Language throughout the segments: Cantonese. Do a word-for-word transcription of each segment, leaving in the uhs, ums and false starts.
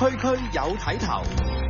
區區有睇頭。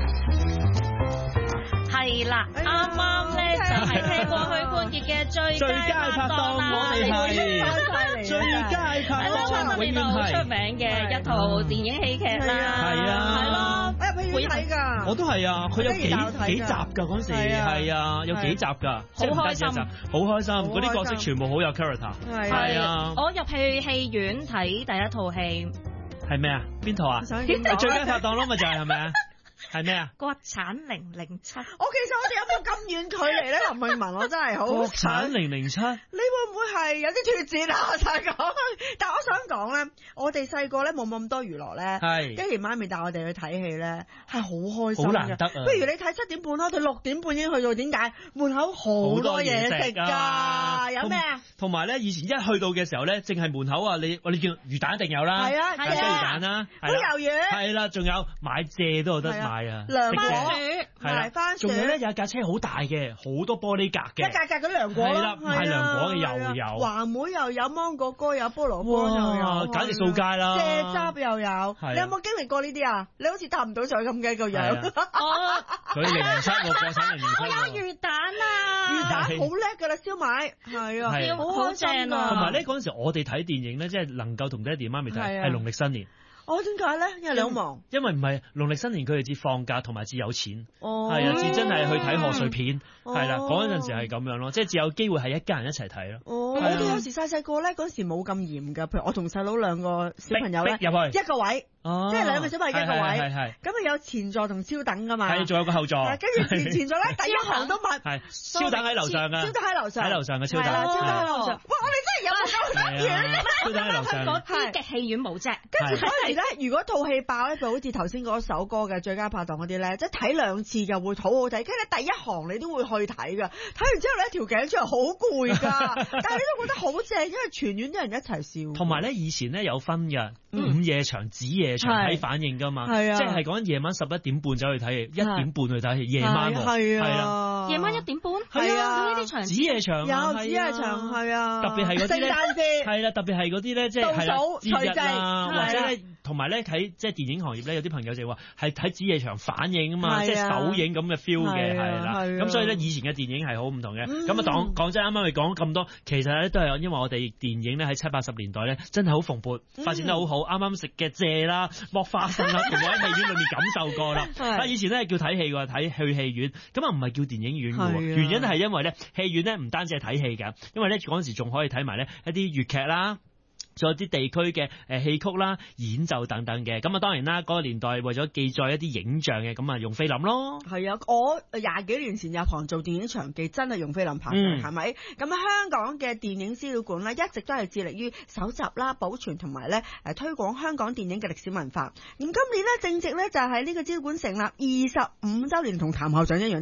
係啦，啱啱咧就係聽過許冠傑嘅最最佳拍檔，我哋係最佳拍檔，永遠係出名嘅一套電影喜劇啦。 係啊， 係咯， 我入戲院睇㗎。我都係啊，佢有幾幾集㗎嗰陣時，係啊，有幾集㗎， 好開心， 好開心，嗰啲角色全部好有 character。係啊， 我入去戲院睇第一套戲係咩啊？邊套啊？最佳拍檔咯，咪就係係咪啊？係咩啊？ 國產零零七。 我其實我哋有冇咁遠距離咧？林詠雯，我真係好國產零零七。 你會唔會係有啲脫節啊？我想講，但係我想講咧，我哋細個咧冇咁多娛樂咧，係爹哋媽咪帶我哋去睇戲咧，係好開心嘅。好難得啊！不如你睇七點半咯，佢六點半已經去到，點解？門口好多嘢食㗎，有咩啊？ 同埋咧，以前一去到嘅時候咧，淨係門口啊，你我哋叫魚蛋一定有啦， 係啊， 係啊，魚蛋啦， 烏魷魚， 係啦，仲有買蔗都有得買。 涼果， 係番薯，仲有咧有架車好大嘅，好多玻璃格嘅， 一格格嗰啲涼果咯， 係啦，賣涼果嘅又有， 話梅又有，芒果乾有，菠蘿乾又有， 簡直掃街啦， 蔗汁又有，你有冇經歷過呢啲啊？你好似搭唔到上咁嘅個樣， 佢零零七喎，國產零零七， 我有魚蛋啊， 魚蛋好叻噶啦，燒賣係啊， 好正啊， 同埋咧嗰陣時我哋睇電影咧，即係能夠同爹哋媽咪睇係農曆新年。 哦，點解咧？因為你好忙。 因為唔係農曆新年，佢哋至放假同埋至有錢。哦，係啊，至真係去睇賀歲片，係啦，嗰陣時係咁樣咯，即係至有機會係一家人一齊睇咯。 哦，我哋有時細細個咧，嗰時冇咁嚴㗎，譬如我同細佬兩個小朋友咧， 入去一個位。哦，即係兩個小朋友一個位，係係咁啊有前座同超等噶嘛， 係仲有個後座， 跟住前前座咧第一行都問， 係超等喺樓上噶， 超等喺樓上， 喺樓上嘅超等， 超等喺樓上，哇！我哋真係有咁遠， 超等喺樓上， 嗰啲嘅戲院冇啫。 跟住嗰時咧，如果套戲爆咧，就好似頭先嗰首歌嘅最佳拍檔嗰啲咧，即係睇兩次就會好好睇，跟住第一行你都會去睇噶，睇完之後咧條頸出嚟好攰噶，但係你都覺得好正，因為全院啲人一齊笑。 同埋咧，以前咧有分嘅午夜場、子夜場睇反應。噶嘛，係啊，即係講夜晚十一點半走去睇戲，一點半去睇戲，夜晚係啊， 夜晚一點半， 係啊， 呢啲場子夜場有子夜場係啊， 特別係嗰啲咧，係啦，特別係嗰啲咧，即係係啦，節日啊，或者咧，同埋咧睇即係電影行業咧，有啲朋友就話係睇子夜場反應啊嘛，即係首映咁嘅 feel 嘅，係啦，咁所以咧以前嘅電影係好唔同嘅，咁啊講講真，啱啱你講咁多，其實咧都係因為我哋電影咧喺七八十年代咧真係好蓬勃，發展得好好，啱啱食嘅蔗啦，剝花生。同我喺戲院裏面感受過啦，但以前咧叫睇戲嘅，睇去戲院，咁啊唔係叫電影院嘅，原因係因為咧戲院咧唔單止係睇戲㗎，因為咧嗰陣時仲可以睇埋咧一啲粵劇啦。仲有啲地區嘅誒戲曲啦、演奏等等嘅，咁啊當然啦，嗰、那個年代為咗記載一啲影像嘅，咁啊用菲林咯。係啊，我廿幾年前入行做電影場記，真係用菲林拍嘅，係咪、嗯？咁香港嘅電影資料館咧，一直都係致力於搜集啦、保存同埋咧誒推廣香港電影嘅歷史文化。咁今年咧正值咧就係呢個資料館成立二十五週年，同譚校長一樣。